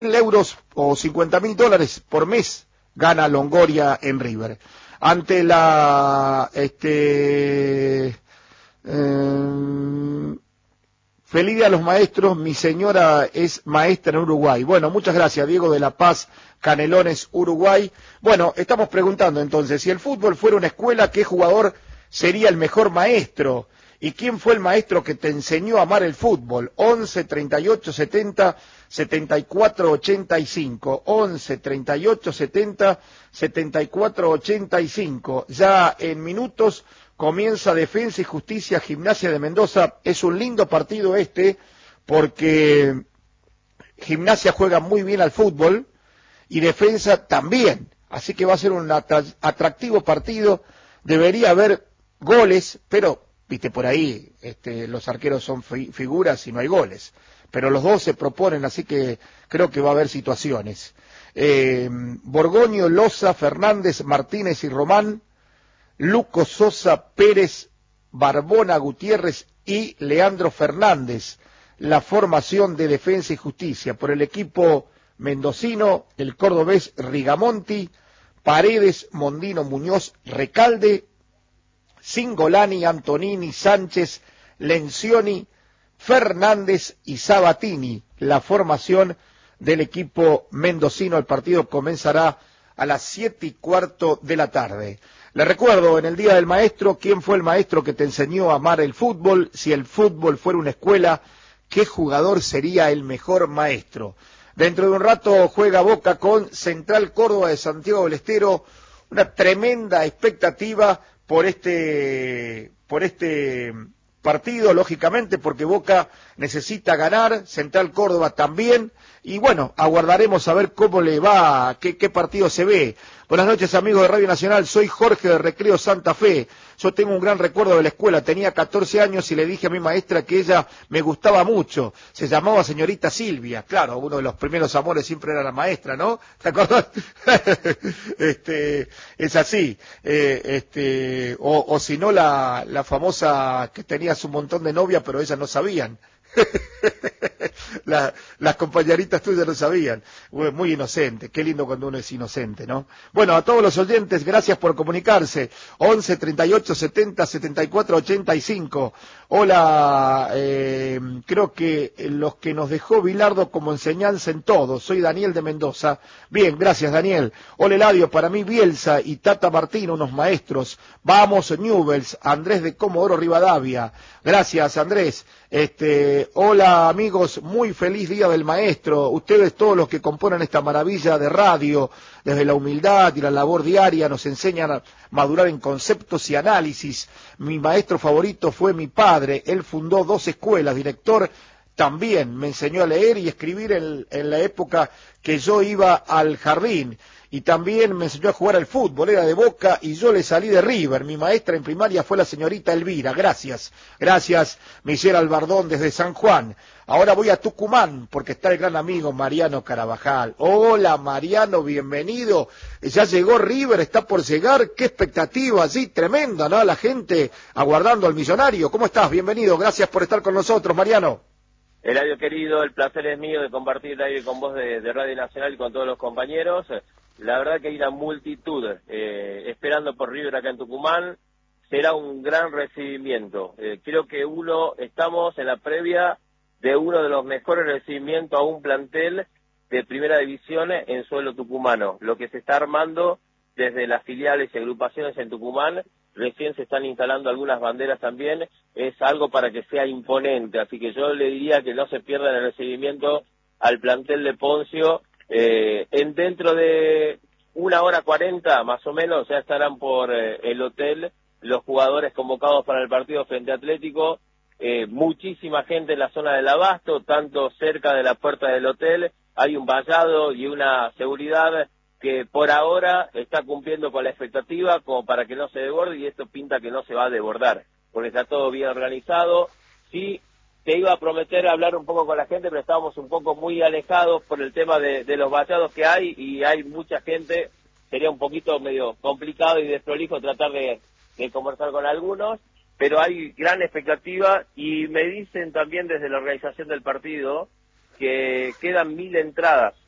euros o $50.000 por mes gana Longoria en River. Ante la feliz día a los maestros, mi señora es maestra en Uruguay. Bueno, muchas gracias, Diego de La Paz, Canelones, Uruguay. Bueno, estamos preguntando entonces, si el fútbol fuera una escuela, ¿qué jugador sería el mejor maestro? ¿Y quién fue el maestro que te enseñó a amar el fútbol? 11 38 70 74 85. 11 38 70 74 85. Ya en minutos comienza Defensa y Justicia, Gimnasia de Mendoza. Es un lindo partido porque Gimnasia juega muy bien al fútbol y Defensa también. Así que va a ser un atractivo partido. Debería haber goles, pero viste, por ahí los arqueros son figuras y no hay goles. Pero los dos se proponen, así que creo que va a haber situaciones. Borgoño, Loza, Fernández, Martínez y Román, Luco, Sosa, Pérez, Barbona, Gutiérrez y Leandro Fernández. La formación de Defensa y Justicia. Por el equipo mendocino, el cordobés Rigamonti, Paredes, Mondino, Muñoz, Recalde, Singolani, Antonini, Sánchez, Lencioni, Fernández y Sabatini. La formación del equipo mendocino. El partido comenzará a las 7:15 de la tarde. Le recuerdo, en el Día del Maestro, ¿quién fue el maestro que te enseñó a amar el fútbol? Si el fútbol fuera una escuela, ¿qué jugador sería el mejor maestro? Dentro de un rato juega Boca con Central Córdoba de Santiago del Estero. Una tremenda expectativa por este partido, lógicamente, porque Boca necesita ganar, Central Córdoba también, y bueno, aguardaremos a ver cómo le va, qué partido se ve. Buenas noches, amigos de Radio Nacional, soy Jorge de Recreo Santa Fe. Yo tengo un gran recuerdo de la escuela, tenía 14 años y le dije a mi maestra que ella me gustaba mucho, se llamaba señorita Silvia. Claro, uno de los primeros amores siempre era la maestra, ¿no? ¿Te acordás? Es así. O si no, la famosa que tenías un montón de novias, pero ellas no sabían. Las compañeritas tuyas no sabían. Muy inocente, qué lindo cuando uno es inocente, ¿no? Bueno, a todos los oyentes, gracias por comunicarse. 11 38 70 74 85. Hola, creo que los que nos dejó Bilardo como enseñanza en todo. Soy Daniel de Mendoza. Bien, gracias, Daniel. Hola, Eladio, para mí Bielsa y Tata Martino, unos maestros. Vamos, Newells, Andrés de Comodoro Rivadavia. Gracias, Andrés. Hola, amigos, muy feliz Día del Maestro. Ustedes, todos los que componen esta maravilla de radio, desde la humildad y la labor diaria, nos enseñan a madurar en conceptos y análisis. Mi maestro favorito fue mi padre. Él fundó 2 escuelas, director también. Me enseñó a leer y escribir en la época que yo iba al jardín. Y también me enseñó a jugar al fútbol, era de Boca y yo le salí de River. Mi maestra en primaria fue la señorita Elvira. Gracias, Michelle Albardón desde San Juan. Ahora voy a Tucumán porque está el gran amigo Mariano Carabajal. Hola Mariano, bienvenido. Ya llegó River, está por llegar. Qué expectativa, sí, tremenda, ¿no? La gente aguardando al millonario. ¿Cómo estás? Bienvenido, gracias por estar con nosotros, Mariano. Eladio querido, el placer es mío de compartir el aire con vos de Radio Nacional y con todos los compañeros. La verdad que hay una multitud esperando por River acá en Tucumán. Será un gran recibimiento. Creo que estamos en la previa de uno de los mejores recibimientos a un plantel de primera división en suelo tucumano. Lo que se está armando desde las filiales y agrupaciones en Tucumán, recién se están instalando algunas banderas también, es algo para que sea imponente. Así que yo le diría que no se pierdan el recibimiento al plantel de Poncio. Dentro de 1:40 más o menos ya estarán por el hotel los jugadores convocados para el partido frente a Atlético. Muchísima gente en la zona del Abasto, tanto cerca de la puerta del hotel. Hay un vallado y una seguridad que por ahora está cumpliendo con la expectativa como para que no se desborde, y esto pinta que no se va a desbordar porque está todo bien organizado. Sí, te iba a prometer hablar un poco con la gente, pero estábamos un poco muy alejados por el tema de los vallados que hay, y hay mucha gente. Sería un poquito medio complicado y desprolijo tratar de conversar con algunos, pero hay gran expectativa, y me dicen también desde la organización del partido que quedan 1000 entradas